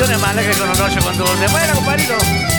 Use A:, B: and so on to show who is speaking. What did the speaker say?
A: canciones malas que con un rollo con dulce. Bueno, compadrito.